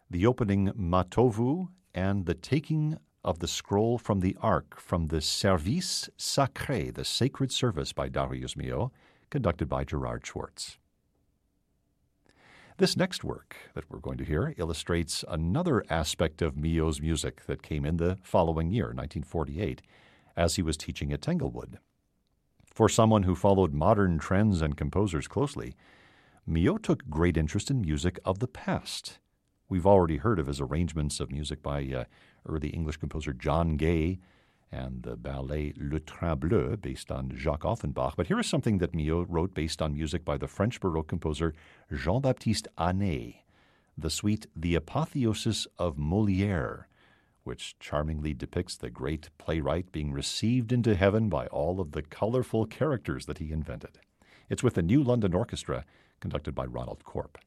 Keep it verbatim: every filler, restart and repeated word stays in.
the opening Matovu, and the taking of the scroll from the ark from the Service Sacré, the sacred service by Darius Milhaud, conducted by Gerard Schwartz. This next work that we're going to hear illustrates another aspect of Milhaud's music that came in the following year, nineteen forty-eight, as he was teaching at Tanglewood. For someone who followed modern trends and composers closely, Milhaud took great interest in music of the past. We've already heard of his arrangements of music by uh, early English composer John Gay and the ballet Le Train Bleu, based on Jacques Offenbach. But here is something that Milhaud wrote based on music by the French Baroque composer Jean-Baptiste Anet, the suite The Apotheosis of Molière, which charmingly depicts the great playwright being received into heaven by all of the colorful characters that he invented. It's with the New London Orchestra, conducted by Ronald Corp.